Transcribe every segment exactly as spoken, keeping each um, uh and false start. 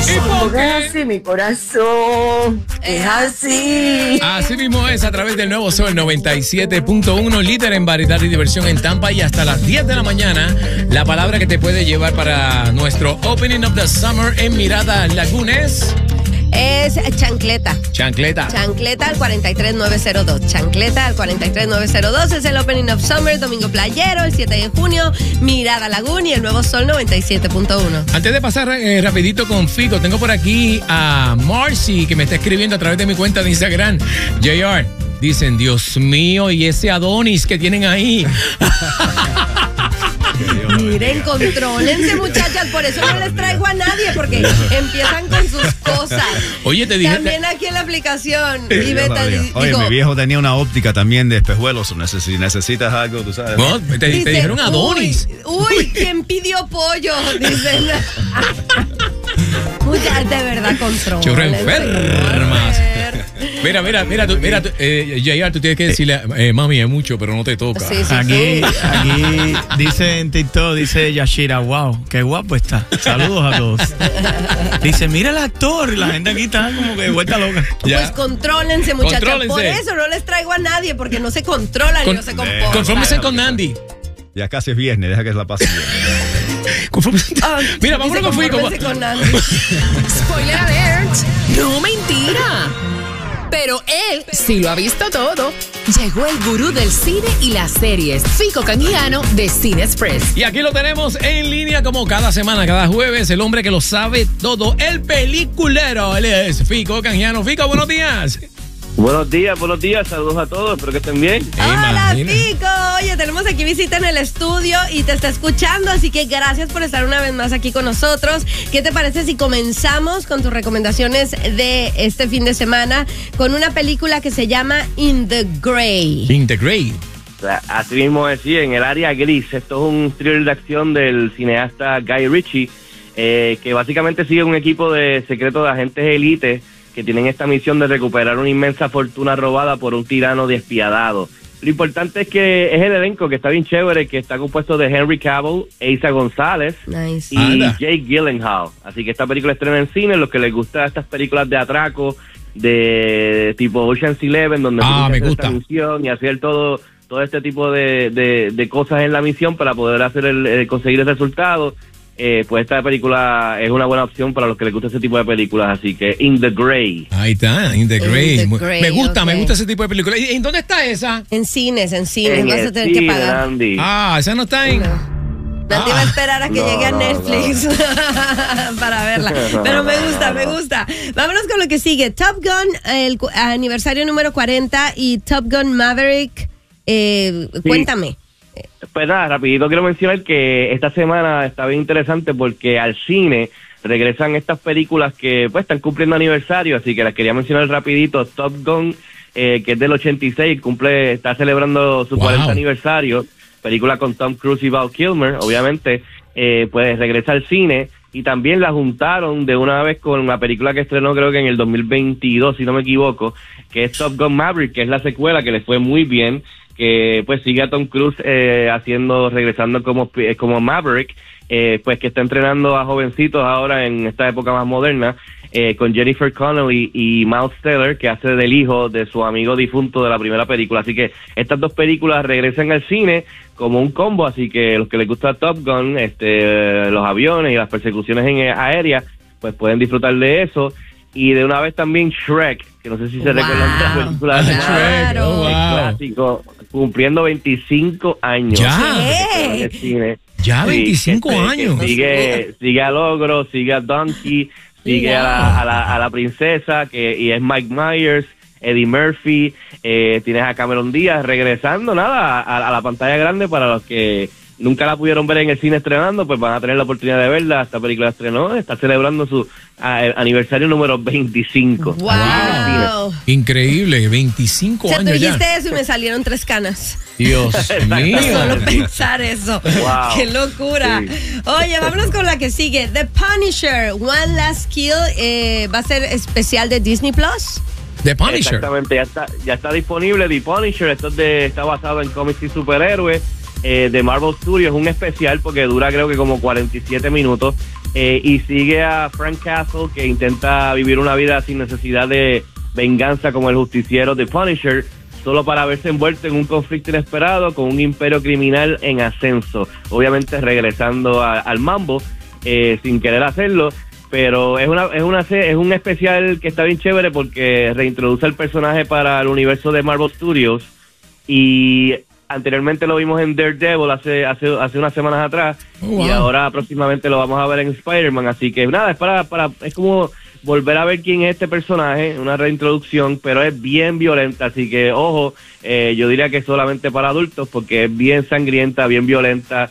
¿Y por qué? Es así, mi corazón. Es así. Así mismo es, a través del nuevo Sol noventa y siete punto uno, líder en variedad y diversión en Tampa, y hasta las diez de la mañana, la palabra que te puede llevar para nuestro Opening of the Summer en Mirada Lagunes. Es chancleta. Chancleta. Chancleta al cuarenta y tres nueve cero dos. Chancleta al cuarenta y tres nueve cero dos. Es el Opening of Summer, domingo playero, el siete de junio. Mirada Lagún y el nuevo Sol noventa y siete punto uno. Antes de pasar eh, rapidito con Fico, tengo por aquí a Marcy, que me está escribiendo a través de mi cuenta de Instagram. J R, dicen, Dios mío, y ese Adonis que tienen ahí. Miren, contrólense, muchachas, por eso no les traigo a nadie, porque empiezan con sus cosas. Oye, te dije... También aquí en la aplicación. Sí, y Beta, Oye, digo, mi viejo tenía una óptica también de espejuelos. Si necesitas algo, tú sabes. No, te, te dice, dijeron Adonis. Uy, uy, ¿quién pidió pollo? Dicen. Muchachas, de verdad, contrólense. Churro enfermas. Mira, mira, mira, tú, mira, tú, eh, J R, tú tienes que decirle, eh, mami, es mucho, pero no te toca. Sí, sí, Aquí, sí. aquí dice en TikTok, dice Yashira, wow, qué guapo está. Saludos a todos. Dice, mira el actor, y la gente aquí está como que de vuelta loca. Ya. Pues contrólense, muchachos. Contrólense. Por eso no les traigo a nadie, porque no se controlan Con- y no se comportan. Confórmense con Nandi. Ya casi es viernes, deja que la pase bien. Confórmense. Ah, Mira, dice, vámonos con Fico. confórmense con Nancy. Spoiler alert. No, mentira. Pero él sí lo ha visto todo. Llegó el gurú del cine y las series, Fico Canjiano de Cine Express. Y aquí lo tenemos en línea como cada semana, cada jueves, el hombre que lo sabe todo, el peliculero. Él es Fico Canjiano. Fico, buenos días. Buenos días, buenos días, saludos a todos, espero que estén bien. Hola, Imagina. Fico. Oye, tenemos aquí visita en el estudio y te está escuchando, así que gracias por estar una vez más aquí con nosotros. ¿Qué te parece si comenzamos con tus recomendaciones de este fin de semana con una película que se llama In the Grey? Integrate. Así mismo decía, en el área gris, esto es un thriller de acción del cineasta Guy Ritchie, eh, que básicamente sigue un equipo de secretos de agentes élite que tienen esta misión de recuperar una inmensa fortuna robada por un tirano despiadado. Lo importante es que es el elenco, que está bien chévere, que está compuesto de Henry Cavill, Eiza González Nice. y Anda. Jake Gyllenhaal. Así que esta película estrena en cine, los que les gustan estas películas de atraco, de tipo Ocean's Eleven, donde Ah, tienes que me hacer gusta. esta misión y hacer todo todo este tipo de, de, de cosas en la misión para poder hacer el, el conseguir el resultado. Eh, pues esta película es una buena opción para los que les gusta ese tipo de películas, así que In the Grey. Ahí está, Integrate. In the Grey, Me gusta, ok. me gusta ese tipo de películas. ¿Y en dónde está esa? En cines, en cines. En Vas el a tener que cine, pagar. Andy. Ah, esa no está en... Nanti Ah. va a esperar a que No, llegue a no, Netflix para verla. Pero me gusta, me gusta. Vámonos con lo que sigue. Top Gun, el cu- aniversario número cuarenta y Top Gun Maverick. Eh, Sí. Cuéntame. Pues nada, rapidito quiero mencionar que esta semana está bien interesante porque al cine regresan estas películas que pues están cumpliendo aniversario, así que las quería mencionar rapidito. Top Gun, eh, que es del ochenta y seis, cumple, está celebrando su Wow. cuarenta aniversario, película con Tom Cruise y Val Kilmer, obviamente, eh, pues regresa al cine, y también la juntaron de una vez con una película que estrenó creo que en el dos mil veintidós, si no me equivoco, que es Top Gun Maverick, que es la secuela que le fue muy bien, que pues sigue a Tom Cruise eh, haciendo, regresando como, como Maverick, eh, pues que está entrenando a jovencitos ahora en esta época más moderna, eh, con Jennifer Connelly y Miles Teller, que hace del hijo de su amigo difunto de la primera película. Así que estas dos películas regresan al cine como un combo, así que los que les gusta Top Gun, este, los aviones y las persecuciones en aéreas, pues pueden disfrutar de eso. Y de una vez también Shrek, que no sé si se Wow. recuerdan de la película de Claro. Oh, wow. el clásico, cumpliendo veinticinco años. Ya. En el cine. Ya, Sí, veinticinco este, años. que Sigue, sigue a Logro, sigue a Donkey, sigue Wow. a, la, a, la, a la princesa, que y es Mike Myers, Eddie Murphy, eh, tienes a Cameron Díaz regresando, nada, a, a la pantalla grande para los que nunca la pudieron ver en el cine estrenando, pues van a tener la oportunidad de verla. Esta película estrenó, está celebrando su a, aniversario número veinticinco. Wow. Increíble, veinticinco O sea, tú años ya. dijiste eso y me salieron tres canas. Dios mío. Solo pensar eso. Wow. Qué locura. Sí. Oye, vámonos con la que sigue. The Punisher, One Last Kill. Eh, va a ser especial de Disney Plus. The Punisher. Exactamente, ya está, ya está disponible The Punisher. Esto es de, está basado en cómics y superhéroes eh, de Marvel Studios. Es un especial porque dura creo que como cuarenta y siete minutos. eh, y sigue a Frank Castle, que intenta vivir una vida sin necesidad de venganza como el justiciero The Punisher, solo para verse envuelto en un conflicto inesperado con un imperio criminal en ascenso, obviamente regresando a, al mambo eh, sin querer hacerlo. Pero es una es una es un especial que está bien chévere porque reintroduce el personaje para el universo de Marvel Studios, y anteriormente lo vimos en Daredevil hace hace hace unas semanas atrás. Oh, wow. Y ahora próximamente lo vamos a ver en Spider-Man, así que nada, es para para es como volver a ver quién es este personaje, una reintroducción, pero es bien violenta, así que ojo, eh, yo diría que es solamente para adultos porque es bien sangrienta, bien violenta.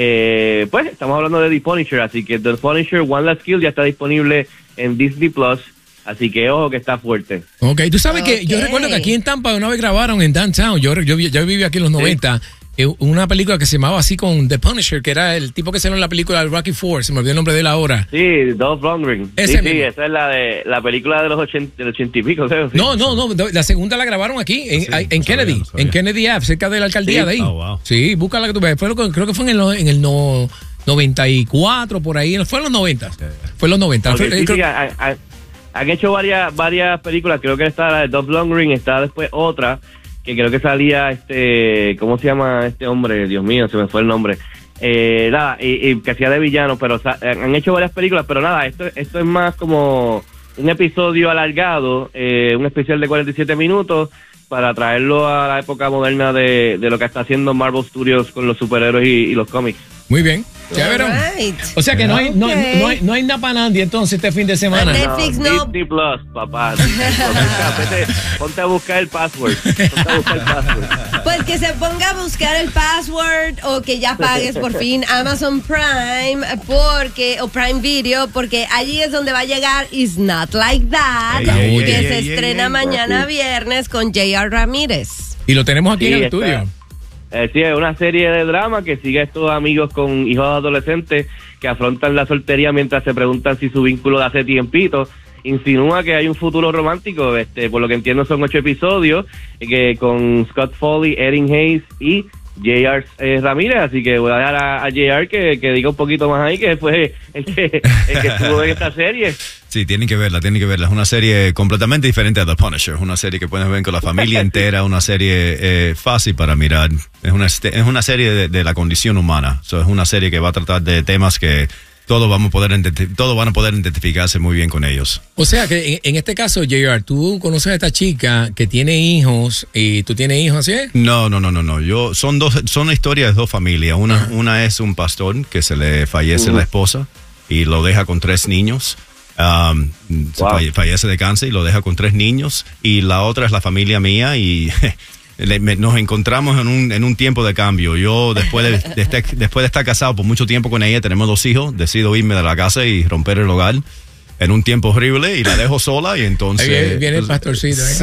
Eh, pues estamos hablando de The Punisher, así que The Punisher One Last Kill ya está disponible en Disney Plus, así que ojo que está fuerte. Ok, tú sabes Okay. que yo recuerdo que aquí en Tampa una vez grabaron en Downtown, yo, yo, yo viví aquí en los noventa, sí. eh, una película que se llamaba así con The Punisher, que era el tipo que salió en la película de Rocky Four, se me olvidó el nombre de él ahora. Sí, Dolph Lundgren. Ese sí, mismo. sí, esa es la de la película de los ochenta, del ochenta y pico, creo. Sí. No, no, no, la segunda la grabaron aquí, en, Sí, en no Kennedy, sabía, no sabía. en Kennedy Ave, cerca de la alcaldía Sí. de ahí. Oh, wow. Sí, búscala que tú veas. Fue lo que- creo que fue en el, no- en el no, noventa y cuatro, por ahí, fue en los noventa. Fue en los noventa. Okay, Fue- sí, creo- sí, han, han- han hecho varias varias películas, creo que está la de Dolph Lundgren, está después otra que creo que salía este, ¿cómo se llama este hombre? Dios mío, se me fue el nombre. Eh, nada, y, y que hacía de villano, pero sa- han hecho varias películas, pero nada, esto esto es más como un episodio alargado, eh, un especial de cuarenta y siete minutos para traerlo a la época moderna de, de lo que está haciendo Marvel Studios con los superhéroes y, y los cómics. Muy bien. Ya verán. Alright. O sea que no hay, no, Ok. no hay, no hay nada para nadie entonces este fin de semana. Netflix no. Disney Plus, papá. Busca, vete, ponte a buscar el password. Ponte a buscar el password. Pues que se ponga a buscar el password o que ya pagues por fin Amazon Prime porque o Prime Video, porque allí es donde va a llegar It's Not Like That, Ey, ey, que ey, se ey, estrena ey, mañana viernes con J R Ramírez. Y lo tenemos aquí Sí, en el está. estudio. Eh, sí, es una serie de drama que sigue a estos amigos con hijos adolescentes que afrontan la soltería mientras se preguntan si su vínculo de hace tiempito insinúa que hay un futuro romántico. Este, por lo que entiendo son ocho episodios eh, que con Scott Foley, Erin Hayes y J R eh, Ramírez, así que voy a dejar a, a J R que, que diga un poquito más ahí, que fue el que, el que estuvo en esta serie. Sí, tienen que verla, tienen que verla. Es una serie completamente diferente a The Punisher. Es una serie que puedes ver con la familia entera, una serie eh, fácil para mirar. Es una, es una serie de, de la condición humana. So, es una serie que va a tratar de temas que todos vamos a poder identi- todos van a poder identificarse muy bien con ellos. O sea que en, en este caso, J R, tú conoces a esta chica que tiene hijos y tú tienes hijos, ¿así es? No, no, no, no, no. Yo son dos, son historias de dos familias. Una, una es un pastor que se le fallece Uh. la esposa y lo deja con tres niños. Um, se Wow. falle- fallece de cáncer y lo deja con tres niños. Y la otra es la familia mía y le- me- nos encontramos en un, en un tiempo de cambio. Yo después de, de estar, después de estar casado por mucho tiempo con ella, tenemos dos hijos, decido irme de la casa y romper el hogar en un tiempo horrible y la dejo sola y entonces... Ahí viene, viene el pastorcito. ¿eh? Sí,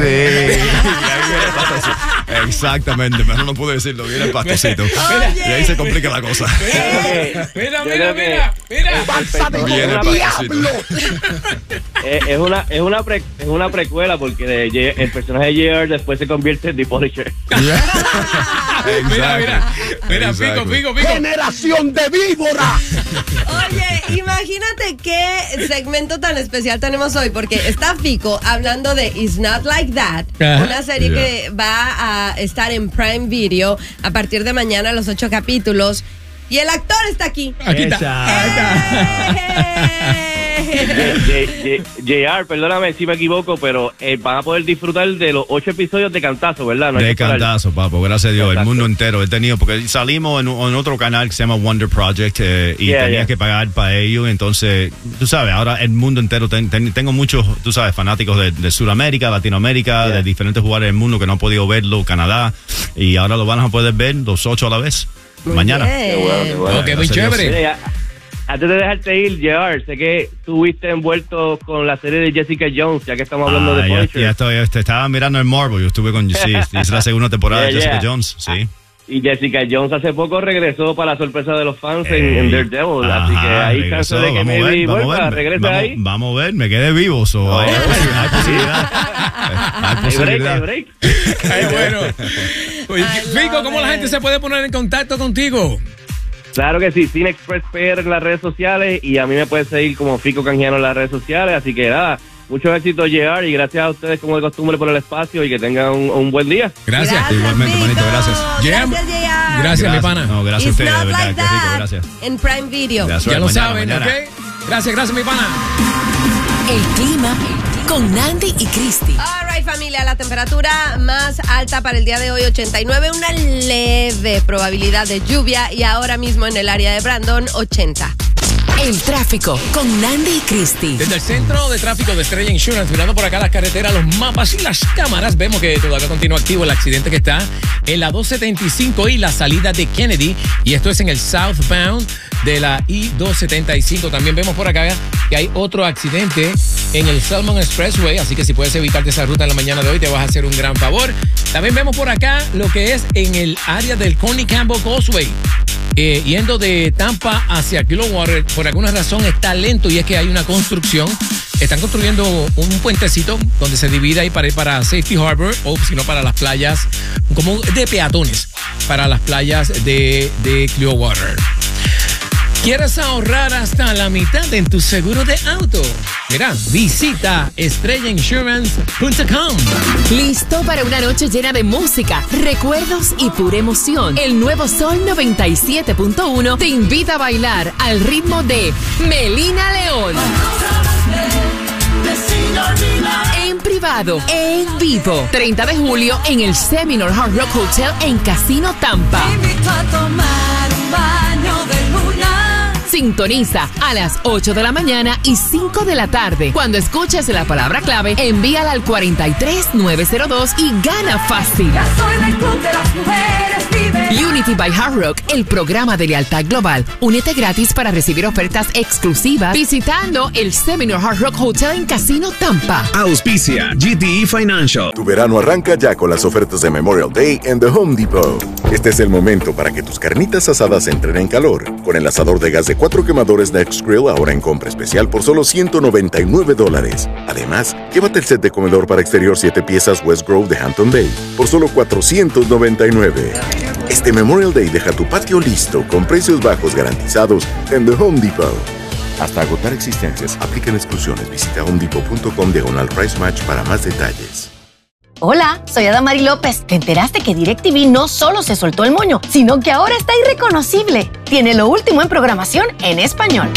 ahí viene el pastorcito. Exactamente, mejor no pude decirlo, viene el pastorcito. Y ahí se complica la cosa. Mira, mira, Yo mira, creo que- mira, mira. Viene el pastorcito. Eh, es una es una pre- es una precuela porque de J- el personaje de J R después se convierte en The Punisher. Mira, mira, mira, Exacto. pico, pico, pico. ¡Generación de víbora! Oye, imagínate qué segmento tan especial tenemos hoy, porque está Fico hablando de It's Not Like That, Ajá. una serie Yeah. que va a estar en Prime Video a partir de mañana, los ocho capítulos. Y el actor está aquí. Aquí está. ¡Eh! J R, perdóname si me equivoco, pero eh, van a poder disfrutar de los ocho episodios de cantazo, ¿verdad? No hay De que parar. cantazo, papo, gracias a Dios, el Exacto. mundo entero he tenido, porque salimos en, en otro canal que se llama Wonder Project eh, y Yeah, tenías yeah. que pagar para ello, entonces, tú sabes, ahora el mundo entero, ten- ten- tengo muchos, tú sabes, fanáticos de, de Sudamérica, Latinoamérica, Yeah. de diferentes lugares del mundo que no han podido verlo, Canadá, y ahora lo van a poder ver los ocho a la vez, Muy mañana. bien. Qué bueno, qué bueno. Ok, muy Gracias a Dios. chévere. Mira, ya, antes de dejarte ir, J R, sé que estuviste envuelto con la serie de Jessica Jones, ya que estamos hablando Ah, de ya, Punisher. ya estoy, este, estaba mirando el Marvel, yo estuve con, sí, es la segunda temporada de Yeah, Jessica yeah. Jones, sí. Y Jessica Jones hace poco regresó para la sorpresa de los fans en, Ey, en Daredevil, así que ajá, hay regresó, chance de que vamos a maybe ver, vamos a vuelva, ver, regrese vamos, ahí. Vamos a ver, me quedé vivo, so, hay, posi- hay posibilidad. Hay Hay break, posibilidad. hay break. Ay, bueno. Oye, I Fico, love ¿cómo la it. gente se puede poner en contacto contigo? Claro que sí, Cine Express P R en las redes sociales y a mí me puedes seguir como Fico Canjiano en las redes sociales, así que nada, mucho éxito J R y gracias a ustedes como de costumbre por el espacio y que tengan un, un buen día. Gracias. Gracias, Igualmente, Fico. manito, gracias. Jam. Gracias, J R. Gracias, mi pana. No, gracias a It's ustedes, de not verdad, like qué rico, that gracias. en Prime Video. Gracias. Ya lo Mañana, saben, mañana. ¿ok? Gracias, gracias, mi pana. El clima con Nandi y Cristi. All right, familia, la temperatura más alta para el día de hoy, ochenta y nueve, una leve probabilidad de lluvia y ahora mismo en el área de Brandon, ochenta. El tráfico con Nandi y Cristi. Desde el centro de tráfico de Estrella Insurance, mirando por acá las carreteras, los mapas y las cámaras, vemos que todavía continúa activo el accidente que está en la dos setenta y cinco y la salida de Kennedy. Y esto es en el southbound de la I dos setenta y cinco. También vemos por acá que hay otro accidente en el Salmon Expressway, así que si puedes evitarte esa ruta en la mañana de hoy, te vas a hacer un gran favor. También vemos por acá lo que es en el área del Coney Campbell Causeway. Eh, yendo de Tampa hacia Clearwater, por alguna razón está lento y es que hay una construcción. Están construyendo un puentecito donde se divide ahí para ir para Safety Harbor o si no para las playas, como de peatones, para las playas de, de Clearwater. ¿Quieres ahorrar hasta la mitad en tu seguro de auto? Mira, visita estrella insurance punto com. ¿Listo para una noche llena de música, recuerdos y pura emoción? El nuevo Sol noventa y siete punto uno te invita a bailar al ritmo de Melina León. En privado, en vivo. treinta de julio en el Seminole Hard Rock Hotel en Casino Tampa. Sintoniza a las ocho de la mañana y cinco de la tarde. Cuando escuches la palabra clave, envíala al cuarenta y tres nueve cero dos y gana fácil. Unity by Hard Rock, el programa de lealtad global. Únete gratis para recibir ofertas exclusivas visitando el Seminole Hard Rock Hotel en Casino Tampa. Auspicia G T E Financial. Tu verano arranca ya con las ofertas de Memorial Day en The Home Depot. Este es el momento para que tus carnitas asadas entren en calor. Con el asador de gas de cuatro quemadores Next Grill ahora en compra especial por solo ciento noventa y nueve dólares. Además, llévate el set de comedor para exterior siete piezas West Grove de Hampton Bay por solo cuatrocientos noventa y nueve. Este Memorial Day deja tu patio listo con precios bajos garantizados en The Home Depot. Hasta agotar existencias, aplican exclusiones. Visita homedepot punto com diagonal price match para más detalles. Hola, soy Adamari López. ¿Te enteraste que DirecTV no solo se soltó el moño, sino que ahora está irreconocible? Tiene lo último en programación en español.